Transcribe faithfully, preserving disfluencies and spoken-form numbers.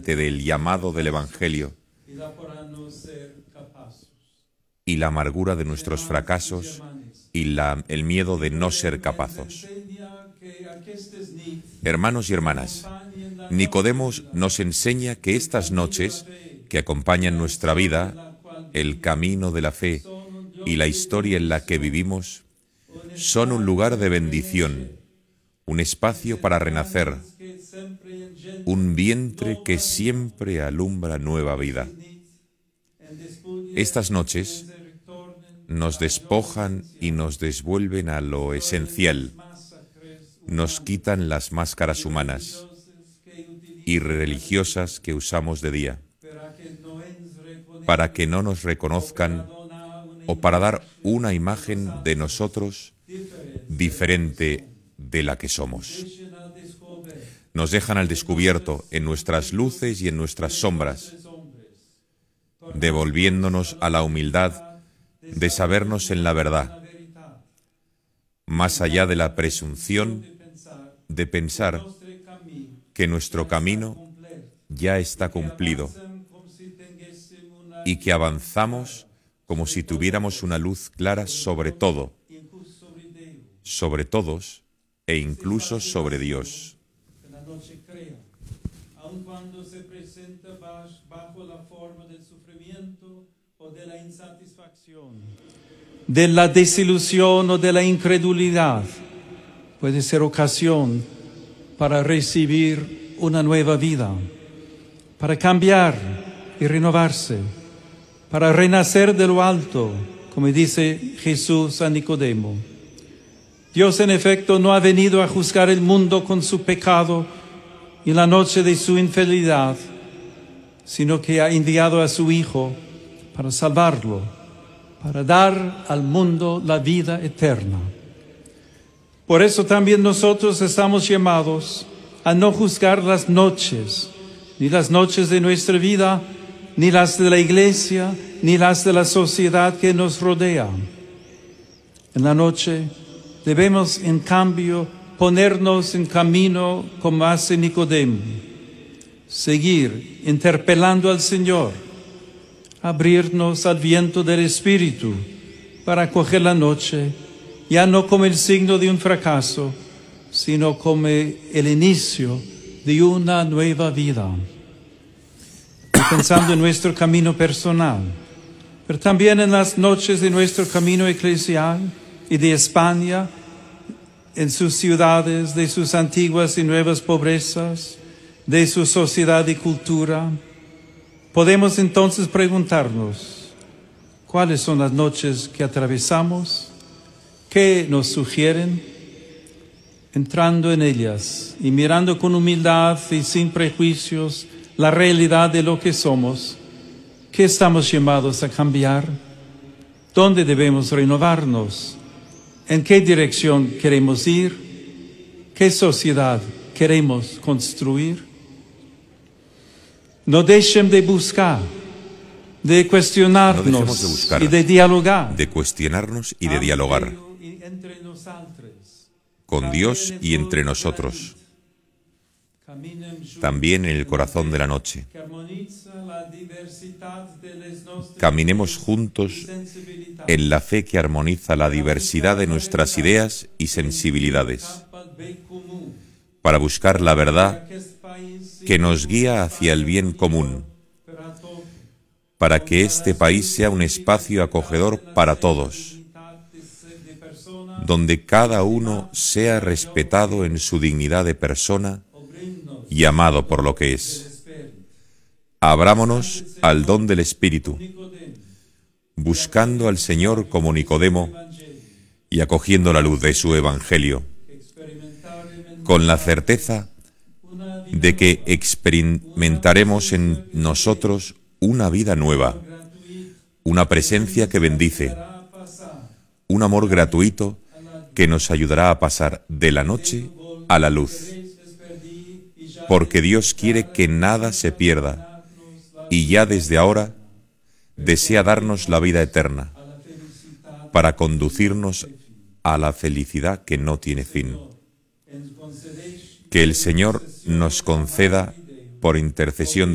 delante del llamado del Evangelio y la amargura de nuestros fracasos y la, el miedo de no ser capaces. Hermanos y hermanas, Nicodemo nos enseña que estas noches que acompañan nuestra vida, el camino de la fe y la historia en la que vivimos, son un lugar de bendición, un espacio para renacer, un vientre que siempre alumbra nueva vida. Estas noches nos despojan y nos desvuelven a lo esencial, nos quitan las máscaras humanas y religiosas que usamos de día, para que no nos reconozcan o para dar una imagen de nosotros diferente de la que somos. Nos dejan al descubierto en nuestras luces y en nuestras sombras, devolviéndonos a la humildad de sabernos en la verdad, más allá de la presunción de pensar que nuestro camino ya está cumplido y que avanzamos como si tuviéramos una luz clara sobre todo, sobre todos e incluso sobre Dios. Aun cuando se presenta bajo la forma del sufrimiento o de la insatisfacción, de la desilusión o de la incredulidad, puede ser ocasión para recibir una nueva vida, para cambiar y renovarse, para renacer de lo alto, como dice Jesús a Nicodemo. Dios, en efecto, no ha venido a juzgar el mundo con su pecado y la noche de su infidelidad, sino que ha enviado a su Hijo para salvarlo, para dar al mundo la vida eterna. Por eso también nosotros estamos llamados a no juzgar las noches, ni las noches de nuestra vida, ni las de la Iglesia, ni las de la sociedad que nos rodea. En la noche debemos, en cambio, ponernos en camino como hace Nicodemo, seguir interpelando al Señor, abrirnos al viento del Espíritu para acoger la noche, ya no como el signo de un fracaso, sino como el inicio de una nueva vida. Pensando en nuestro camino personal, pero también en las noches de nuestro camino eclesial y de España, en sus ciudades, de sus antiguas y nuevas pobrezas, de su sociedad y cultura, podemos entonces preguntarnos, ¿cuáles son las noches que atravesamos? ¿Qué nos sugieren? Entrando en ellas y mirando con humildad y sin prejuicios la realidad de lo que somos, ¿qué estamos llamados a cambiar? ¿Dónde debemos renovarnos? ¿En qué dirección queremos ir? ¿Qué sociedad queremos construir? No dejen de buscar, de cuestionarnos no dejemos de buscar, y de dialogar. De cuestionarnos y de dialogar con Dios y entre nosotros, también en el corazón de la noche. Caminemos juntos en la fe que armoniza la diversidad de nuestras ideas y sensibilidades, para buscar la verdad que nos guía hacia el bien común, para que este país sea un espacio acogedor para todos, donde cada uno sea respetado en su dignidad de persona y amado por lo que es. Abrámonos al don del Espíritu, buscando al Señor como Nicodemo y acogiendo la luz de su Evangelio, con la certeza de que experimentaremos en nosotros una vida nueva, una presencia que bendice, un amor gratuito que nos ayudará a pasar de la noche a la luz, porque Dios quiere que nada se pierda y ya desde ahora desea darnos la vida eterna para conducirnos a la felicidad que no tiene fin. Que el Señor nos conceda, por intercesión